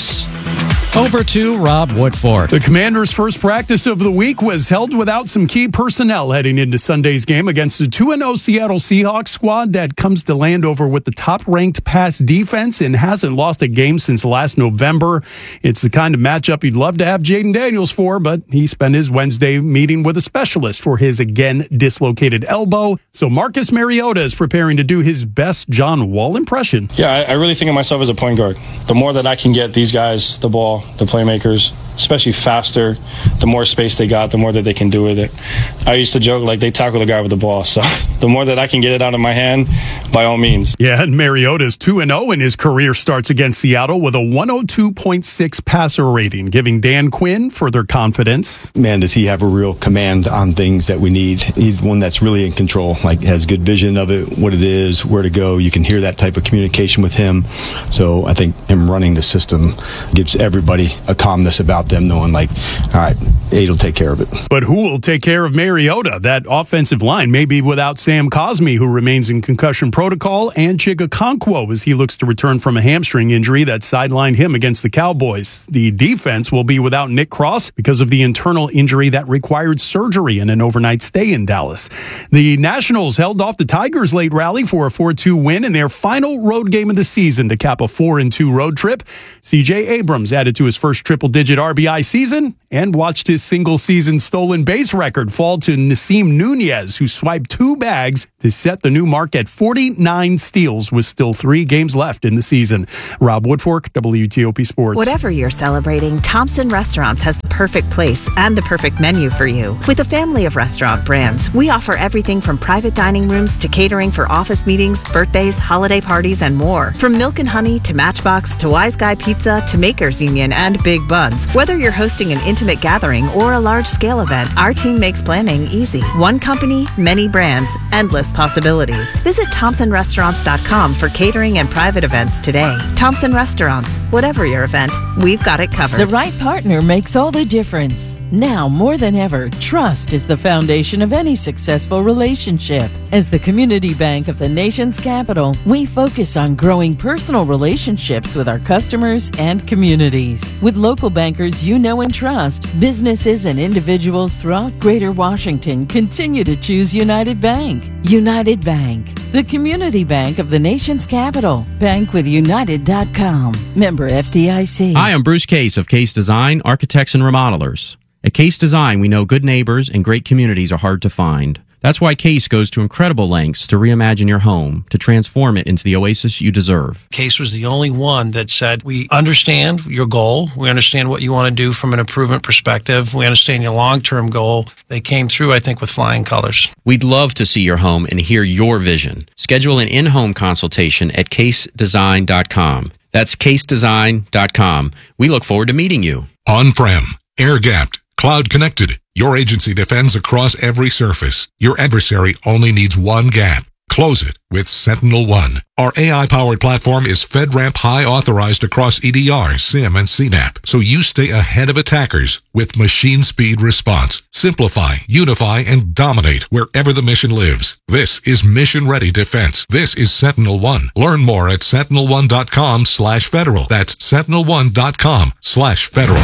Over to Rob Woodfork. The Commanders' first practice of the week was held without some key personnel heading into Sunday's game against the two and oh Seattle Seahawks squad that comes to Landover with the top-ranked pass defense and hasn't lost a game since last November. It's the kind of matchup you'd love to have Jaden Daniels for, but he spent his Wednesday meeting with a specialist for his again dislocated elbow. So Marcus Mariota is preparing to do his best John Wall impression. Yeah, I, I really think of myself as a point guard. The more that I can get these guys the ball, the playmakers, especially faster, the more space they got, the more that they can do with it. I used to joke like they tackle the guy with the ball. So the more that I can get it out of my hand, by all means. Yeah, and Mariota's two and oh in his career starts against Seattle with a one oh two point six passer rating, giving Dan Quinn further confidence. Man, does he have a real command on things that we need. He's one that's really in control, like has good vision of it, what it is, where to go. You can hear that type of communication with him. So I think him running the system gives everybody a calmness about them, knowing like, all right, Aid will take care of it. But who will take care of Mariota? That offensive line may be without Sam Cosmi, who remains in concussion protocol, and Chig Okonkwo as he looks to return from a hamstring injury that sidelined him against the Cowboys. The defense will be without Nick Cross because of the internal injury that required surgery and an overnight stay in Dallas. The Nationals held off the Tigers' late rally for a four two win in their final road game of the season to cap a four and two road trip. C J Abrams added to his first triple-digit R B I season and watched his single-season stolen base record fall to Nasim Nunez, who swiped two bags to set the new mark at forty-nine steals with still three games left in the season. Rob Woodfork, W T O P Sports. Whatever you're celebrating, Thompson Restaurants has the perfect place and the perfect menu for you. With a family of restaurant brands, we offer everything from private dining rooms to catering for office meetings, birthdays, holiday parties, and more. From Milk and Honey to Matchbox to Wise Guy Pizza to Makers Union and Big Buns. Whether you're hosting an intimate gathering or a large-scale event, our team makes planning easy. One company, many brands, endless possibilities. Visit Thompson Restaurants dot com for catering and private events today. Thompson Restaurants, whatever your event, we've got it covered. The right partner makes all the difference. Now more than ever, trust is the foundation of any successful relationship. As the community bank of the nation's capital, we focus on growing personal relationships with our customers and communities. With local bankers you know and trust, businesses and individuals throughout Greater Washington continue to choose United Bank. United Bank, the community bank of the nation's capital. Bank with United dot com. Member F D I C. Hi, I'm Bruce Case of Case Design, Architects and Remodelers. At Case Design, we know good neighbors and great communities are hard to find. That's why Case goes to incredible lengths to reimagine your home, to transform it into the oasis you deserve. Case was the only one that said, we understand your goal. We understand what you want to do from an improvement perspective. We understand your long-term goal. They came through, I think, with flying colors. We'd love to see your home and hear your vision. Schedule an in-home consultation at case design dot com. That's case design dot com. We look forward to meeting you. On-prem, air-gapped, cloud-connected. Your agency defends across every surface. Your adversary only needs one gap. Close it with Sentinel One. Our A I-powered platform is FedRAMP High authorized across E D R, SIEM, and C NAP, so you stay ahead of attackers with machine speed response. Simplify, unify, and dominate wherever the mission lives. This is mission-ready defense. This is Sentinel One. Learn more at sentinel one dot com slash federal. That's sentinel one dot com slash federal.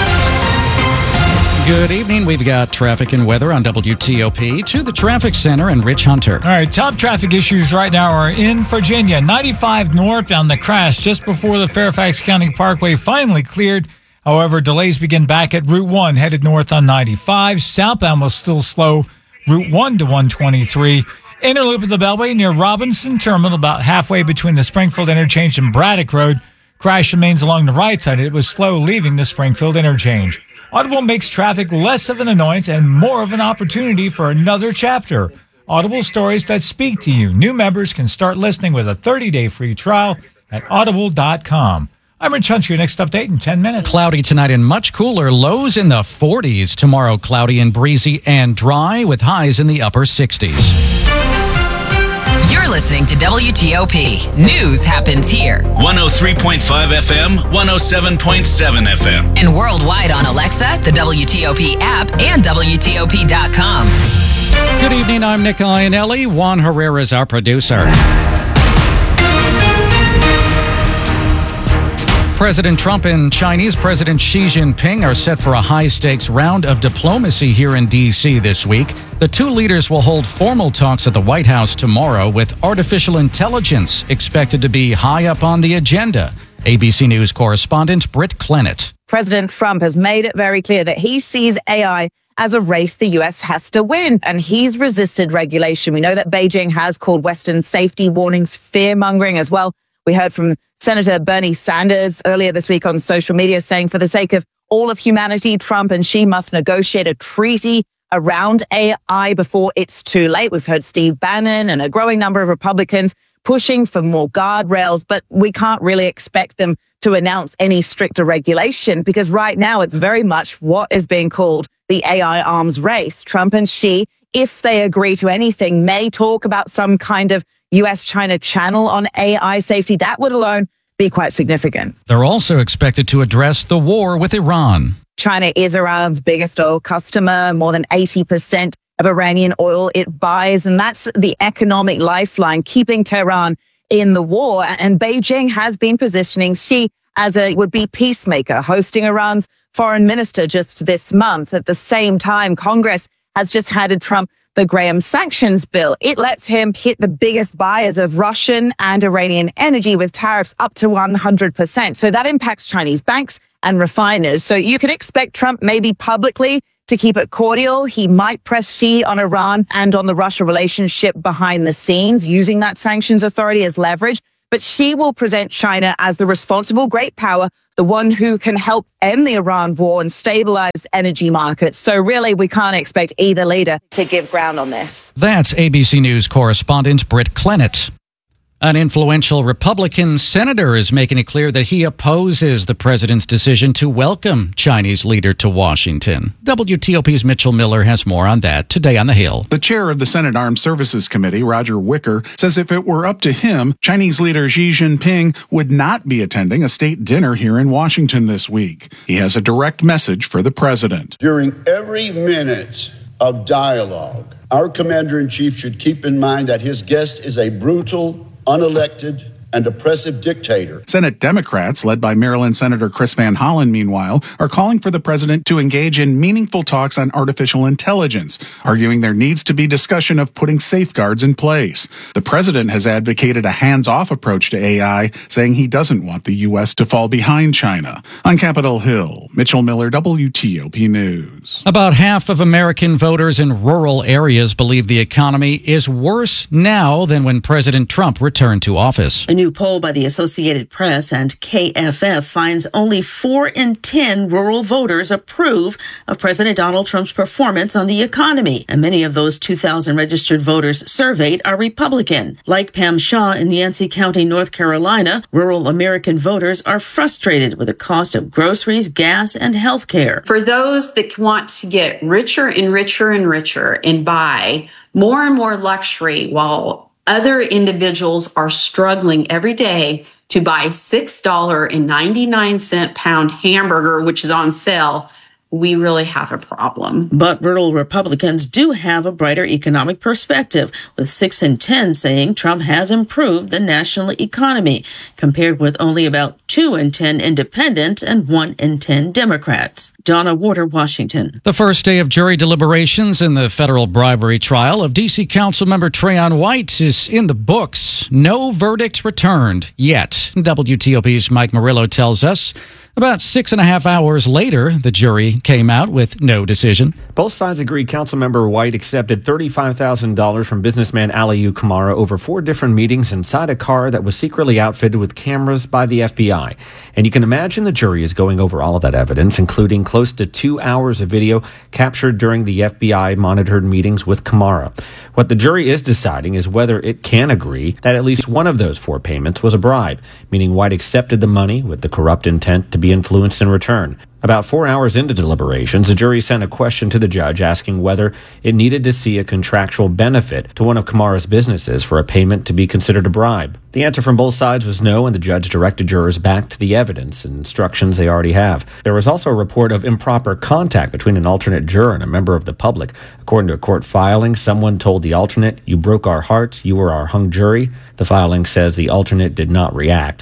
Good evening. We've got traffic and weather on W T O P. To the traffic center and Rich Hunter. All right, top traffic issues right now are in Virginia. ninety-five north on the crash just before the Fairfax County Parkway finally cleared. However, delays begin back at Route one headed north on ninety-five. Southbound was still slow. Route one to one twenty-three. Inner loop of the Beltway near Robinson Terminal, about halfway between the Springfield Interchange and Braddock Road. Crash remains along the right side. It was slow leaving the Springfield Interchange. Audible makes traffic less of an annoyance and more of an opportunity for another chapter. Audible stories that speak to you. New members can start listening with a thirty-day free trial at audible dot com. I'm Rich Hunter. Your next update in ten minutes. Cloudy tonight and much cooler. Lows in the forties. Tomorrow, cloudy and breezy and dry with highs in the upper sixties. You're listening to W T O P. News happens here. one oh three point five F M, one oh seven point seven F M. And worldwide on Alexa, the W T O P app, and W T O P dot com. Good evening. I'm Nick Ionelli. Juan Herrera is our producer. President Trump and Chinese President Xi Jinping are set for a high-stakes round of diplomacy here in D C this week. The two leaders will hold formal talks at the White House tomorrow, with artificial intelligence expected to be high up on the agenda. A B C News correspondent Britt Clennett. President Trump has made it very clear that he sees A I as a race the U S has to win, and he's resisted regulation. We know that Beijing has called Western safety warnings fear-mongering as well. We heard from Senator Bernie Sanders earlier this week on social media saying for the sake of all of humanity, Trump and Xi must negotiate a treaty around A I before it's too late. We've heard Steve Bannon and a growing number of Republicans pushing for more guardrails, but we can't really expect them to announce any stricter regulation because right now it's very much what is being called the A I arms race. Trump and Xi, if they agree to anything, may talk about some kind of U S China channel on A I safety. That would alone be quite significant. They're also expected to address the war with Iran. China is Iran's biggest oil customer, more than eighty percent of Iranian oil it buys, and that's the economic lifeline keeping Tehran in the war. And Beijing has been positioning Xi as a would-be peacemaker, hosting Iran's foreign minister just this month. At the same time, Congress has just handed Trump the Graham sanctions bill. It lets him hit the biggest buyers of Russian and Iranian energy with tariffs up to one hundred percent. So that impacts Chinese banks and refiners. So you can expect Trump maybe publicly to keep it cordial. He might press Xi on Iran and on the Russia relationship behind the scenes, using that sanctions authority as leverage. But Xi will present China as the responsible great power, the one who can help end the Iran war and stabilize energy markets. So really, we can't expect either leader to give ground on this. That's A B C News correspondent Britt Clennett. An influential Republican senator is making it clear that he opposes the president's decision to welcome Chinese leader to Washington. W T O P's Mitchell Miller has more on that today on the Hill. The chair of the Senate Armed Services Committee, Roger Wicker, says if it were up to him, Chinese leader Xi Jinping would not be attending a state dinner here in Washington this week. He has a direct message for the president. During every minute of dialogue, our commander-in-chief should keep in mind that his guest is a brutal, unelected, and oppressive dictator. Senate Democrats, led by Maryland Senator Chris Van Hollen, meanwhile, are calling for the president to engage in meaningful talks on artificial intelligence, arguing there needs to be discussion of putting safeguards in place. The president has advocated a hands-off approach to A I, saying he doesn't want the U S to fall behind China. On Capitol Hill, Mitchell Miller, W T O P News. About half of American voters in rural areas believe the economy is worse now than when President Trump returned to office. A new poll by the Associated Press and K F F finds only four in ten rural voters approve of President Donald Trump's performance on the economy. And many of those two thousand registered voters surveyed are Republican. Like Pam Shaw in Yancey County, North Carolina, rural American voters are frustrated with the cost of groceries, gas, and health care. For those that want to get richer and richer and richer and buy more and more luxury while other individuals are struggling every day to buy six dollars and ninety-nine cents pound hamburger, which is on sale, we really have a problem. But rural Republicans do have a brighter economic perspective, with six in ten saying Trump has improved the national economy, compared with only about two in ten independents and one in ten Democrats. Donna Warder, Washington. The first day of jury deliberations in the federal bribery trial of D C Councilmember Trayon White is in the books. No verdict returned yet. W T O P's Mike Murillo tells us about six and a half hours later, the jury came out with no decision. Both sides agreed Councilmember White accepted thirty-five thousand dollars from businessman Aliyu Kamara over four different meetings inside a car that was secretly outfitted with cameras by the F B I. And you can imagine the jury is going over all of that evidence, including close to two hours of video captured during the F B I-monitored meetings with Kamara. What the jury is deciding is whether it can agree that at least one of those four payments was a bribe, meaning White accepted the money with the corrupt intent to be influenced in return. About four hours into deliberations, the jury sent a question to the judge asking whether it needed to see a contractual benefit to one of Kamara's businesses for a payment to be considered a bribe. The answer from both sides was no, and the judge directed jurors back to the evidence and instructions they already have. There was also a report of improper contact between an alternate juror and a member of the public. According to a court filing, someone told the alternate, "You broke our hearts, you were our hung jury." The filing says the alternate did not react.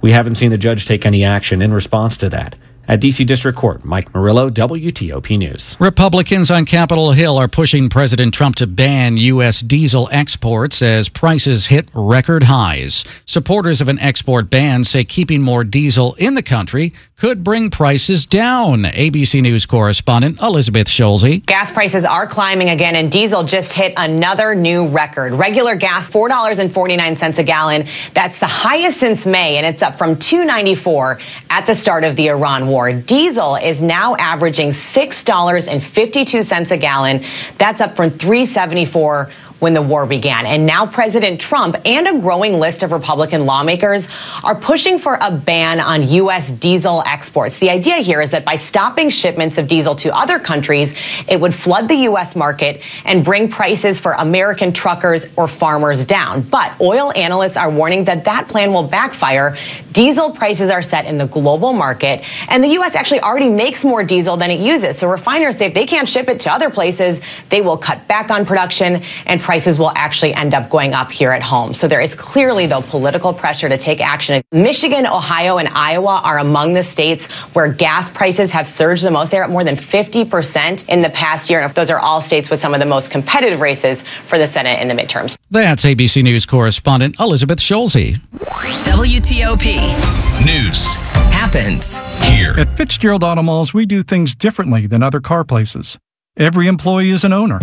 We haven't seen the judge take any action in response to that. At D C District Court, Mike Murillo, W T O P News. Republicans on Capitol Hill are pushing President Trump to ban U S diesel exports as prices hit record highs. Supporters of an export ban say keeping more diesel in the country could bring prices down. A B C News correspondent Elizabeth Schulze. Gas prices are climbing again, and diesel just hit another new record. Regular gas, four dollars and forty-nine cents a gallon. That's the highest since May, and it's up from two dollars and ninety-four cents at the start of the Iran war. Diesel is now averaging six dollars and fifty-two cents a gallon. That's up from three dollars and seventy-four cents when the war began. And now President Trump and a growing list of Republican lawmakers are pushing for a ban on U S diesel exports. The idea here is that by stopping shipments of diesel to other countries, it would flood the U S market and bring prices for American truckers or farmers down. But oil analysts are warning that that plan will backfire. Diesel prices are set in the global market, and the U S actually already makes more diesel than it uses. So refiners say if they can't ship it to other places, they will cut back on production, and prices will actually end up going up here at home. So there is clearly, though, political pressure to take action. Michigan, Ohio, and Iowa are among the states where gas prices have surged the most. They're at more than fifty percent in the past year. And those are all states with some of the most competitive races for the Senate in the midterms. That's A B C News correspondent Elizabeth Schulze. W T O P News happens here. At Fitzgerald Auto Malls, we do things differently than other car places. Every employee is an owner.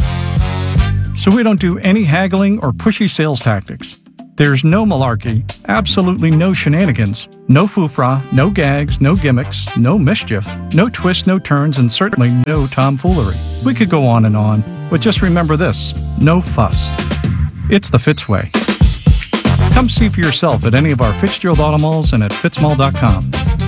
So we don't do any haggling or pushy sales tactics. There's no malarkey, absolutely no shenanigans, no foofra, no gags, no gimmicks, no mischief, no twists, no turns, and certainly no tomfoolery. We could go on and on, but just remember this, no fuss. It's the Fitz way. Come see for yourself at any of our Fitzgerald Auto Malls and at fitz mall dot com.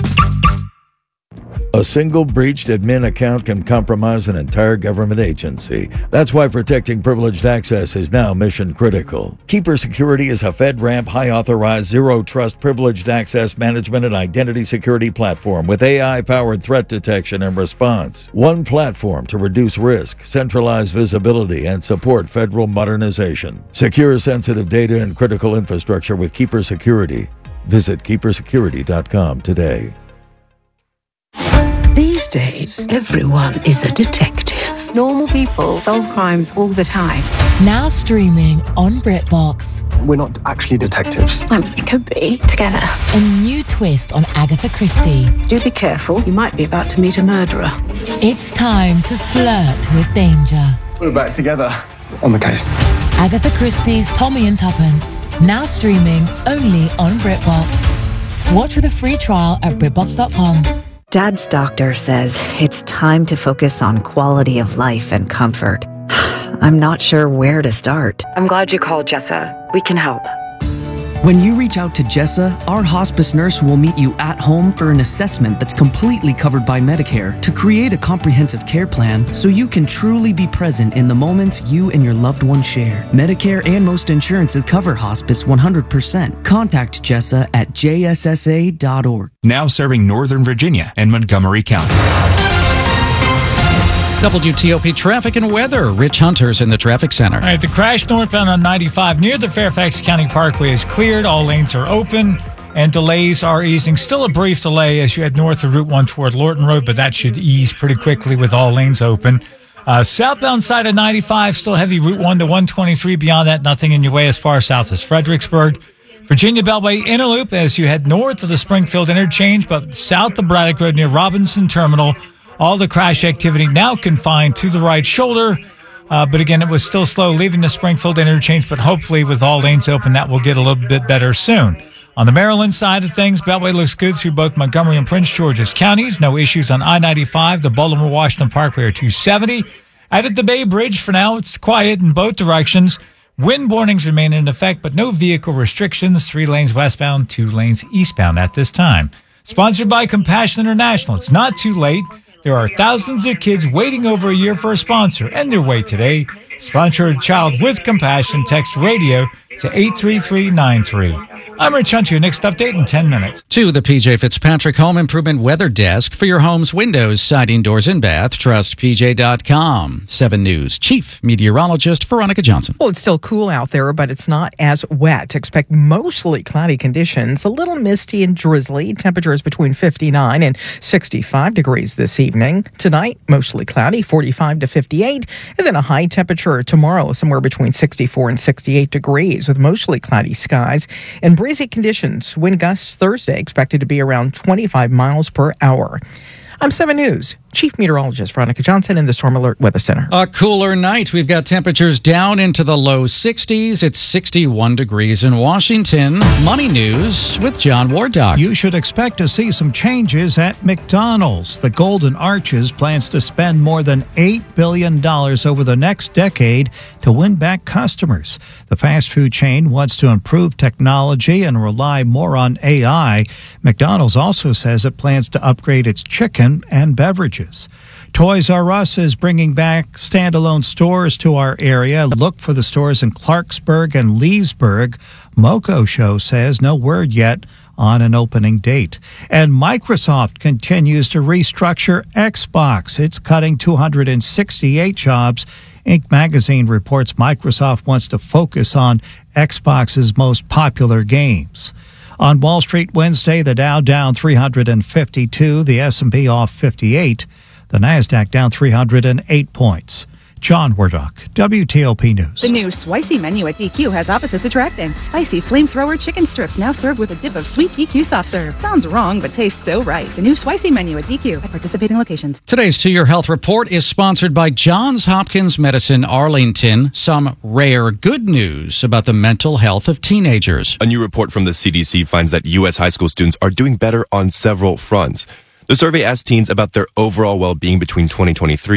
A single breached admin account can compromise an entire government agency. That's why protecting privileged access is now mission critical. Keeper Security is a FedRAMP high-authorized, zero-trust privileged access management and identity security platform with A I-powered threat detection and response. One platform to reduce risk, centralize visibility, and support federal modernization. Secure sensitive data and critical infrastructure with Keeper Security. Visit keeper security dot com today. These days, everyone is a detective. Normal people solve crimes all the time. Now streaming on BritBox. We're not actually detectives. Um, we could be together. A new twist on Agatha Christie. Do be careful. You might be about to meet a murderer. It's time to flirt with danger. We're back together on the case. Agatha Christie's Tommy and Tuppence. Now streaming only on BritBox. Watch with a free trial at britbox dot com. Dad's doctor says it's time to focus on quality of life and comfort. I'm not sure where to start. I'm glad you called, Jessa. We can help. When you reach out to Jessa, our hospice nurse will meet you at home for an assessment that's completely covered by Medicare to create a comprehensive care plan so you can truly be present in the moments you and your loved one share. Medicare and most insurances cover hospice one hundred percent. Contact Jessa at j s s a dot org. Now serving Northern Virginia and Montgomery County. W T O P traffic and weather. Rich Hunter's in the traffic center. All right, the crash northbound on ninety-five near the Fairfax County Parkway is cleared. All lanes are open, and delays are easing. Still a brief delay as you head north of Route one toward Lorton Road, but that should ease pretty quickly with all lanes open. Uh, southbound side of ninety-five, still heavy Route one to one twenty-three. Beyond that, nothing in your way as far south as Fredericksburg. Virginia Beltway Inner Loop as you head north of the Springfield Interchange, but south of Braddock Road near Robinson Terminal. All the crash activity now confined to the right shoulder. Uh, but again, it was still slow leaving the Springfield interchange, but hopefully with all lanes open, that will get a little bit better soon. On the Maryland side of things, Beltway looks good through both Montgomery and Prince George's counties. No issues on I ninety-five. The Baltimore-Washington Parkway are two seventy. Out at the Bay Bridge, for now, it's quiet in both directions. Wind warnings remain in effect, but no vehicle restrictions. Three lanes westbound, two lanes eastbound at this time. Sponsored by Compassion International. It's not too late. There are thousands of kids waiting over a year for a sponsor. End their wait today. Sponsor a child with compassion. Text radio to eight three three nine three. I'm Rich Hunt. Your next update in ten minutes. To the P J Fitzpatrick Home Improvement Weather Desk for your home's windows, siding, doors, and bath. Trust P J dot com. seven News Chief Meteorologist Veronica Johnson. Well, it's still cool out there, but it's not as wet. Expect mostly cloudy conditions, a little misty and drizzly. Temperatures between fifty-nine and sixty-five degrees this evening. Tonight, mostly cloudy, forty-five to fifty-eight. And then a high temperature tomorrow, somewhere between sixty-four and sixty-eight degrees with mostly cloudy skies and breezy conditions. Wind gusts Thursday expected to be around twenty-five miles per hour. I'm seven News Chief Meteorologist Veronica Johnson in the Storm Alert Weather Center. A cooler night. We've got temperatures down into the low sixties. It's sixty-one degrees in Washington. Money News with John Wardock. You should expect to see some changes at McDonald's. The Golden Arches plans to spend more than eight billion dollars over the next decade to win back customers. The fast food chain wants to improve technology and rely more on A I. McDonald's also says it plans to upgrade its chicken and beverages. Toys R Us is bringing back standalone stores to our area. Look for the stores in Clarksburg and Leesburg. Moco Show says no word yet on an opening date. And Microsoft continues to restructure Xbox. It's cutting two hundred sixty-eight jobs. Inc. magazine reports Microsoft wants to focus on Xbox's most popular games. On Wall Street Wednesday, the Dow down three hundred fifty-two, the S and P off fifty-eight, the Nasdaq down three hundred eight points. John Wardock, W T O P News. The new spicy menu at D Q has opposites attracting. Spicy flamethrower chicken strips now served with a dip of sweet D Q soft serve. Sounds wrong, but tastes so right. The new spicy menu at D Q at participating locations. Today's To Your Health Report is sponsored by Johns Hopkins Medicine Arlington. Some rare good news about the mental health of teenagers. A new report from the C D C finds that U S high school students are doing better on several fronts. The survey asked teens about their overall well-being between twenty twenty-three